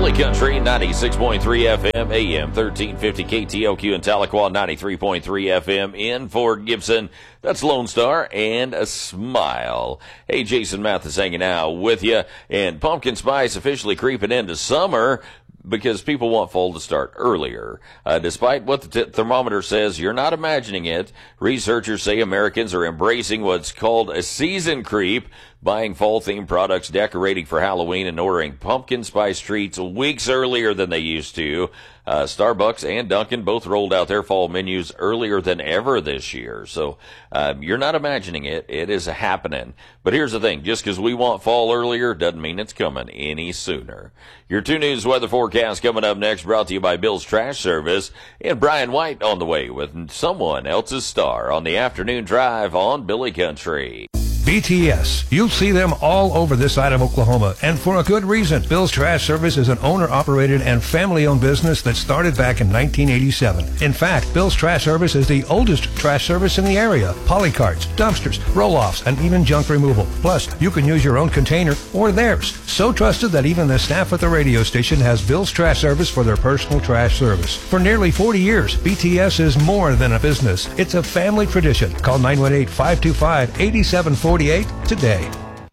Billy Country, 96.3 FM, AM 1350 KTLQ in Tahlequah, 93.3 FM in Fort Gibson. That's Lone Star and a smile. Hey, Jason Mathis hanging out with you. And pumpkin spice officially creeping into summer because people want fall to start earlier. Despite what the thermometer says, you're not imagining it. Researchers say Americans are embracing what's called a season creep, buying fall-themed products, decorating for Halloween, and ordering pumpkin spice treats weeks earlier than they used to. Starbucks and Dunkin' both rolled out their fall menus earlier than ever this year. So you're not imagining it. It is happening. But here's the thing. Just because we want fall earlier doesn't mean it's coming any sooner. Your 2 News weather forecast coming up next, brought to you by Bill's Trash Service. And Brian White on the way with someone else's star on the afternoon drive on Billy Country. BTS. You'll see them all over this side of Oklahoma, and for a good reason. Bill's Trash Service is an owner-operated and family-owned business that started back in 1987. In fact, Bill's Trash Service is the oldest trash service in the area. Polycarts, dumpsters, roll-offs, and even junk removal. Plus, you can use your own container or theirs. So trusted that even the staff at the radio station has Bill's Trash Service for their personal trash service. For nearly 40 years, BTS is more than a business. It's a family tradition. Call 918-525-8748 today.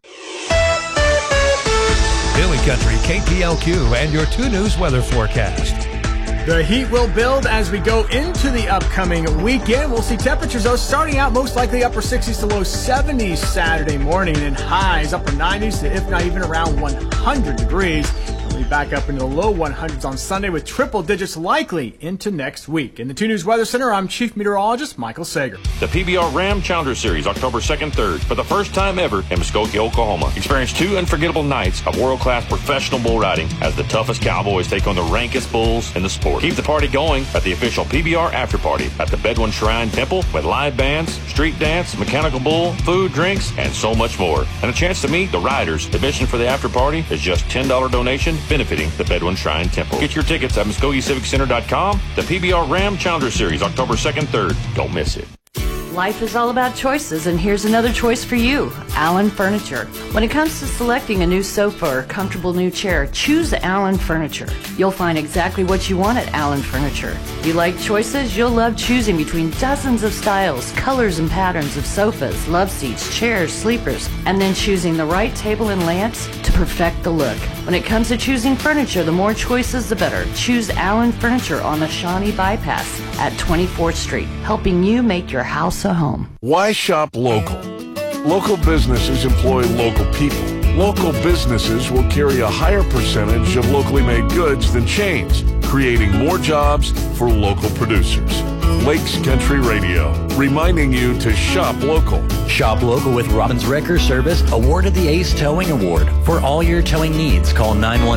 Billy Country, KTLQ, and your 2 News weather forecast. The heat will build as we go into the upcoming weekend. We'll see temperatures, though, starting out most likely upper 60s to low 70s Saturday morning, and highs upper 90s to, if not even around 100 degrees. We'll be back up into the low 100s on Sunday with triple digits likely into next week. In the 2 News Weather Center, I'm Chief Meteorologist Michael Sager. The PBR Ram Challenger Series, October 2nd, 3rd, for the first time ever in Muskogee, Oklahoma. Experience 2 unforgettable nights of world-class professional bull riding as the toughest cowboys take on the rankest bulls in the sport. Keep the party going at the official PBR After Party at the Bedouin Shrine Temple with live bands, street dance, mechanical bull, food, drinks, and so much more. And a chance to meet the riders. Admission for the after party is just $10 donation benefiting the Bedouin Shrine Temple. Get your tickets at MuskogeeCivicCenter.com. The PBR Ram Challenger Series, October 2nd, 3rd. Don't miss it. Life is all about choices, and here's another choice for you, Allen Furniture. When it comes to selecting a new sofa or comfortable new chair, choose Allen Furniture. You'll find exactly what you want at Allen Furniture. You like choices? You'll love choosing between dozens of styles, colors, and patterns of sofas, love seats, chairs, sleepers, and then choosing the right table and lamps to perfect the look. When it comes to choosing furniture, the more choices, the better. Choose Allen Furniture on the Shawnee Bypass at 24th Street, helping you make your house a home. Why shop local? Local businesses employ local people. Local businesses will carry a higher percentage of locally made goods than chains, creating more jobs for local producers. Lakes Country Radio, reminding you to shop local. Shop local with Robbins Wrecker Service, awarded the Ace Towing Award. For all your towing needs, call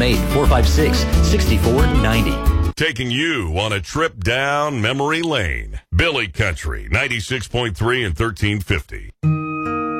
918-456-6490. Taking you on a trip down memory lane. Billy Country, 96.3 and 1350.